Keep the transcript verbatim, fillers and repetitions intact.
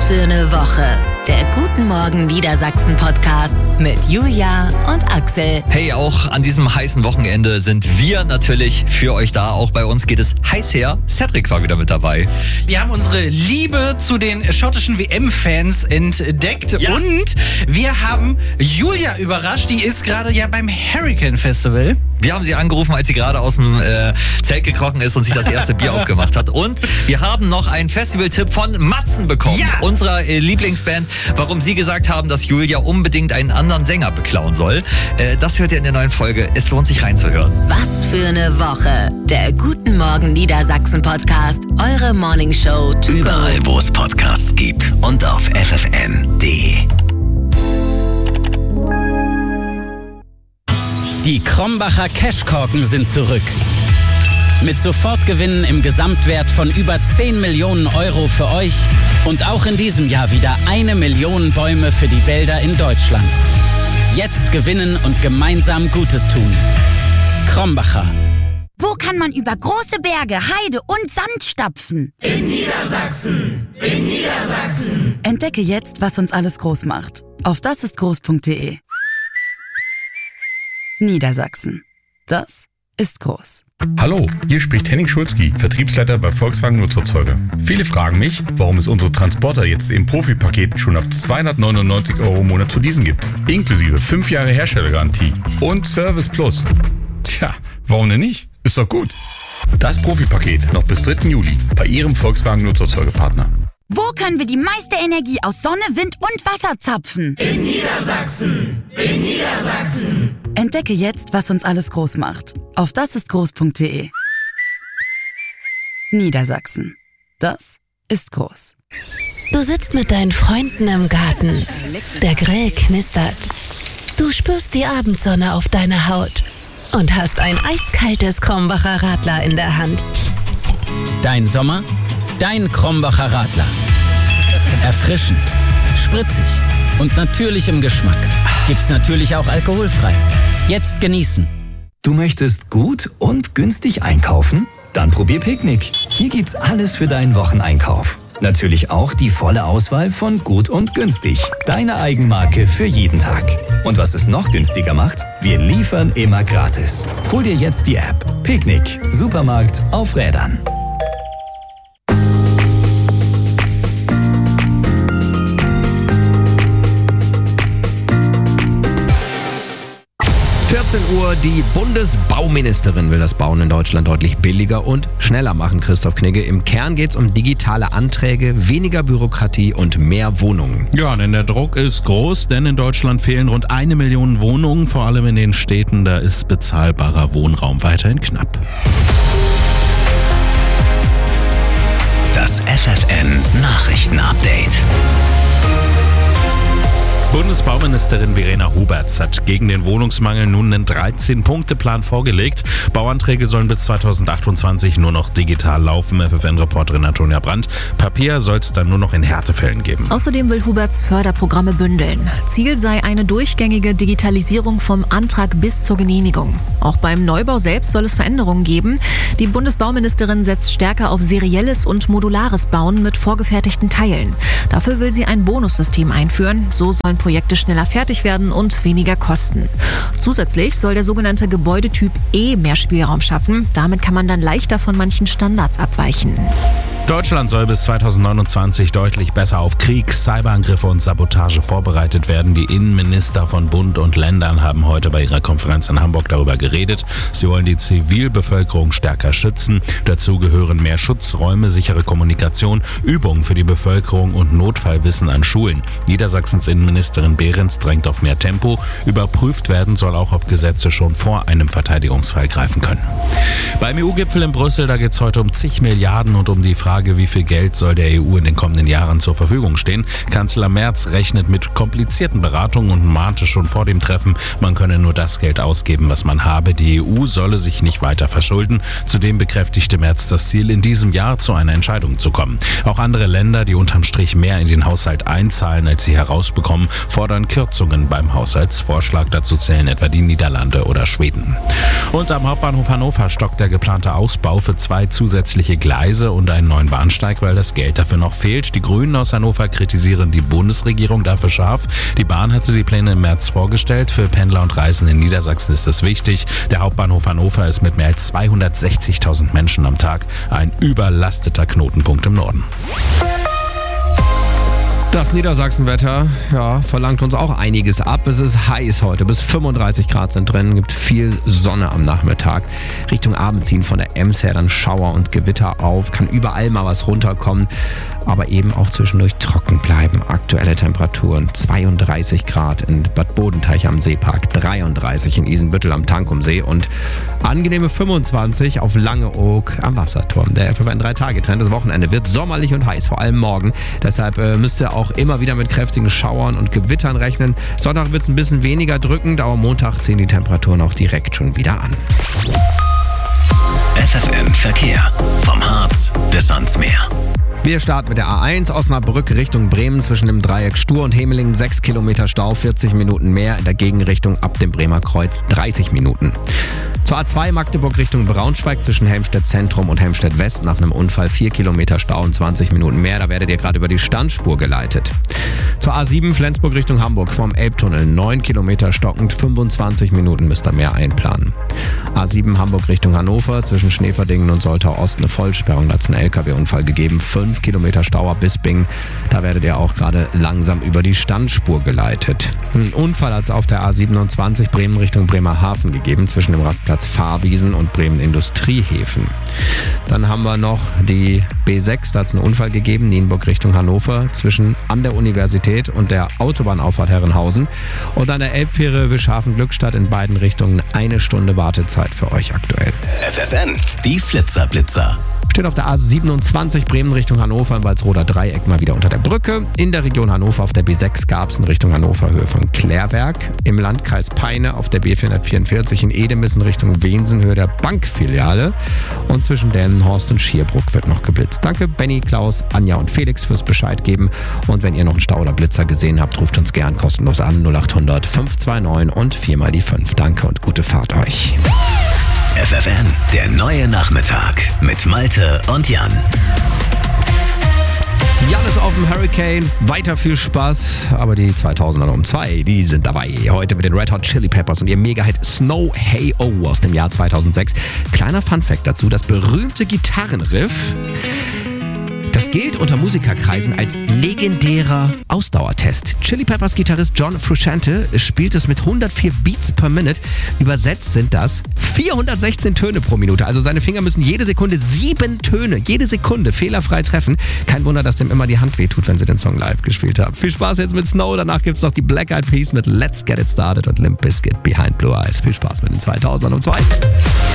für eine Woche. Der Guten Morgen Niedersachsen Podcast mit Julia und Axel. Hey, auch an diesem heißen Wochenende sind wir natürlich für euch da. Auch bei uns geht es heiß her. Cedric war wieder mit dabei. Wir haben unsere Liebe zu den schottischen W M-Fans entdeckt. Ja. Und wir haben Julia überrascht. Die ist gerade ja beim Hurricane Festival. Wir haben sie angerufen, als sie gerade aus dem äh, Zelt gekrochen ist und sich das erste Bier aufgemacht hat. Und wir haben noch einen Festivaltipp von Matzen bekommen, ja. unserer äh, Lieblingsband, warum sie gesagt haben, dass Julia unbedingt einen anderen Sänger beklauen soll. Äh, das hört ihr in der neuen Folge. Es lohnt sich reinzuhören. Was für eine Woche. Der Guten Morgen Niedersachsen Podcast. Eure Morningshow. Überall, wo es Podcasts gibt und auf f f n punkt d e. Die Krombacher Cashkorken sind zurück. Mit Sofortgewinnen im Gesamtwert von über zehn Millionen Euro für euch und auch in diesem Jahr wieder eine Million Bäume für die Wälder in Deutschland. Jetzt gewinnen und gemeinsam Gutes tun. Krombacher. Wo kann man über große Berge, Heide und Sand stapfen? In Niedersachsen! In Niedersachsen! Entdecke jetzt, was uns alles groß macht. Auf das ist groß punkt d e. Niedersachsen. Das ist groß. Hallo, hier spricht Henning Schulzki, Vertriebsleiter bei Volkswagen Nutzerzeuger. Viele fragen mich, warum es unsere Transporter jetzt im Profipaket schon ab zweihundertneunundneunzig Euro im Monat zu leasen gibt. Inklusive fünf Jahre Herstellergarantie und Service Plus. Tja, warum denn nicht? Ist doch gut. Das Profipaket noch bis dritten Juli bei Ihrem Volkswagen Nutzerzeugerpartner. Wo können wir die meiste Energie aus Sonne, Wind und Wasser zapfen? In Niedersachsen! In Niedersachsen! Entdecke jetzt, was uns alles groß macht. Auf das ist groß punkt d e. Niedersachsen. Das ist groß. Du sitzt mit deinen Freunden im Garten. Der Grill knistert. Du spürst die Abendsonne auf deiner Haut und hast ein eiskaltes Krombacher Radler in der Hand. Dein Sommer? Dein Krombacher Radler. Erfrischend, spritzig und natürlich im Geschmack. Gibt's natürlich auch alkoholfrei. Jetzt genießen. Du möchtest gut und günstig einkaufen? Dann probier Picknick. Hier gibt's alles für deinen Wocheneinkauf. Natürlich auch die volle Auswahl von gut und günstig. Deine Eigenmarke für jeden Tag. Und was es noch günstiger macht, wir liefern immer gratis. Hol dir jetzt die App. Picknick. Supermarkt auf Rädern. vierzehn Uhr, die Bundesbauministerin will das Bauen in Deutschland deutlich billiger und schneller machen, Christoph Knigge. Im Kern geht es um digitale Anträge, weniger Bürokratie und mehr Wohnungen. Ja, denn der Druck ist groß, denn in Deutschland fehlen rund eine Million Wohnungen, vor allem in den Städten, da ist bezahlbarer Wohnraum weiterhin knapp. Das F F N Nachrichtenupdate. Bundesbauministerin Verena Huberts hat gegen den Wohnungsmangel nun einen dreizehn-Punkte-Plan vorgelegt. Bauanträge sollen bis zweitausendachtundzwanzig nur noch digital laufen. F F N-Reporterin Antonia Brandt. Papier soll es dann nur noch in Härtefällen geben. Außerdem will Huberts Förderprogramme bündeln. Ziel sei eine durchgängige Digitalisierung vom Antrag bis zur Genehmigung. Auch beim Neubau selbst soll es Veränderungen geben. Die Bundesbauministerin setzt stärker auf serielles und modulares Bauen mit vorgefertigten Teilen. Dafür will sie ein Bonussystem einführen. So sollen Projekte schneller fertig werden und weniger kosten. Zusätzlich soll der sogenannte Gebäudetyp E mehr Spielraum schaffen. Damit kann man dann leichter von manchen Standards abweichen. Deutschland soll bis zweitausendneunundzwanzig deutlich besser auf Krieg, Cyberangriffe und Sabotage vorbereitet werden. Die Innenminister von Bund und Ländern haben heute bei ihrer Konferenz in Hamburg darüber geredet. Sie wollen die Zivilbevölkerung stärker schützen. Dazu gehören mehr Schutzräume, sichere Kommunikation, Übungen für die Bevölkerung und Notfallwissen an Schulen. Niedersachsens Innenministerin Behrens drängt auf mehr Tempo. Überprüft werden soll auch, ob Gesetze schon vor einem Verteidigungsfall greifen können. Beim E U-Gipfel in Brüssel, da geht es heute um zig Milliarden und um die Frage, wie viel Geld soll der E U in den kommenden Jahren zur Verfügung stehen. Kanzler Merz rechnet mit komplizierten Beratungen und mahnte schon vor dem Treffen, man könne nur das Geld ausgeben, was man habe. Die E U solle sich nicht weiter verschulden. Zudem bekräftigte Merz das Ziel, in diesem Jahr zu einer Entscheidung zu kommen. Auch andere Länder, die unterm Strich mehr in den Haushalt einzahlen, als sie herausbekommen, fordern Kürzungen beim Haushaltsvorschlag. Dazu zählen etwa die Niederlande oder Schweden. Und am Hauptbahnhof Hannover stockt der geplante Ausbau für zwei zusätzliche Gleise und einen neuen keinen Bahnsteig, weil das Geld dafür noch fehlt. Die Grünen aus Hannover kritisieren die Bundesregierung dafür scharf. Die Bahn hatte die Pläne im März vorgestellt. Für Pendler und Reisende in Niedersachsen ist das wichtig. Der Hauptbahnhof Hannover ist mit mehr als zweihundertsechzigtausend Menschen am Tag ein überlasteter Knotenpunkt im Norden. Das Niedersachsenwetter, ja, verlangt uns auch einiges ab. Es ist heiß heute, bis fünfunddreißig Grad sind drin, gibt viel Sonne am Nachmittag. Richtung Abend ziehen von der Ems her dann Schauer und Gewitter auf, kann überall mal was runterkommen, aber eben auch zwischendurch trocken bleiben. Aktuelle Temperaturen zweiunddreißig Grad in Bad Bodenteich am Seepark, dreiunddreißig in Isenbüttel am Tankumsee und angenehme fünfundzwanzig auf Langeoog am Wasserturm. Der F F N drei Tage Trend, das Wochenende wird sommerlich und heiß, vor allem morgen. Deshalb äh, müsst ihr auch immer wieder mit kräftigen Schauern und Gewittern rechnen. Sonntag wird es ein bisschen weniger drückend, aber Montag ziehen die Temperaturen auch direkt schon wieder an. F F M Verkehr. Vom Harz bis ans Meer. Wir starten mit der A eins Osnabrück Richtung Bremen zwischen dem Dreieck Stur und Hemelingen sechs Kilometer Stau, vierzig Minuten mehr. In der Gegenrichtung ab dem Bremer Kreuz dreißig Minuten. Zur A zwei Magdeburg Richtung Braunschweig zwischen Helmstedt Zentrum und Helmstedt West nach einem Unfall vier Kilometer Stau und zwanzig Minuten mehr. Da werdet ihr gerade über die Standspur geleitet. Zur A sieben Flensburg Richtung Hamburg vom Elbtunnel neun Kilometer stockend, fünfundzwanzig Minuten müsst ihr mehr einplanen. A sieben Hamburg Richtung Hannover zwischen Schneeverdingen und Soltau Ost eine Vollsperrung. Da hat es einen L K W-Unfall gegeben. fünf Kilometer Stau ab Bisping. Da werdet ihr auch gerade langsam über die Standspur geleitet. Ein Unfall hat es auf der A siebenundzwanzig Bremen Richtung Bremerhaven gegeben zwischen dem Rastplatz Fahrwiesen und Bremen Industriehäfen. Dann haben wir noch die B sechs, da hat es einen Unfall gegeben, Nienburg Richtung Hannover zwischen an der Universität und der Autobahnauffahrt Herrenhausen. Und an der Elbfähre Wischhafen-Glückstadt in beiden Richtungen eine Stunde Wartezeit für euch aktuell. F F N, die Flitzer-Blitzer. Steht auf der A siebenundzwanzig Bremen Richtung Hannover im Walsroder Dreieck mal wieder unter der Brücke. In der Region Hannover auf der B sechs Garbsen Richtung Hannover Höhe von Klärwerk. Im Landkreis Peine auf der B vierhundertvierundvierzig in Edemissen Richtung Wensen Höhe der Bankfiliale. Und zwischen Delmenhorst und Schierbruck wird noch geblitzt. Danke Benny, Klaus, Anja und Felix fürs Bescheid geben. Und wenn ihr noch einen Stau oder Blitzer gesehen habt, ruft uns gern kostenlos an null acht hundert fünf zwei neun und viermal die fünf. Danke und gute Fahrt euch. F F N, der neue Nachmittag mit Malte und Jan. Jan ist auf dem Hurricane, weiter viel Spaß, aber die zweitausender um zwei, die sind dabei. Heute mit den Red Hot Chili Peppers und ihrem Mega-Hit Snow Hey Oh aus dem Jahr zweitausendsechs. Kleiner Funfact dazu, das berühmte Gitarrenriff, das gilt unter Musikerkreisen als legendärer Ausdauertest. Chili Peppers Gitarrist John Frusciante spielt es mit hundertvier Beats per Minute. Übersetzt sind das vierhundertsechzehn Töne pro Minute. Also seine Finger müssen jede Sekunde sieben Töne, jede Sekunde fehlerfrei treffen. Kein Wunder, dass dem immer die Hand wehtut, wenn sie den Song live gespielt haben. Viel Spaß jetzt mit Snow. Danach gibt es noch die Black Eyed Peas mit Let's Get It Started und Limp Bizkit Behind Blue Eyes. Viel Spaß mit den zweitausender um zwei.